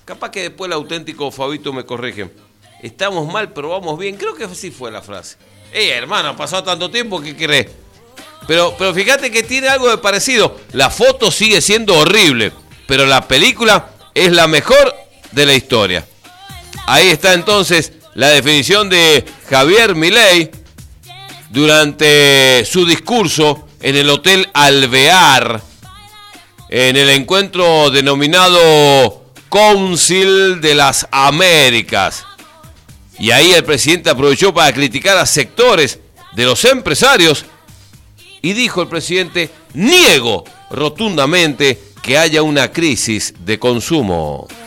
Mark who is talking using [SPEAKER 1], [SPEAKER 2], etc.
[SPEAKER 1] Capaz que después el auténtico Fabito me corrige. Estamos mal, pero vamos bien. Creo que así fue la frase. Hermano, ha pasado tanto tiempo, ¿qué querés? Pero fíjate que tiene algo de parecido. La foto sigue siendo horrible, pero la película es la mejor de la historia. Ahí está entonces la definición de Javier Milei durante su discurso en el Hotel Alvear, en el encuentro denominado Council de las Américas. Y ahí el presidente aprovechó para criticar a sectores de los empresarios y dijo el presidente: niego rotundamente que haya una crisis de consumo.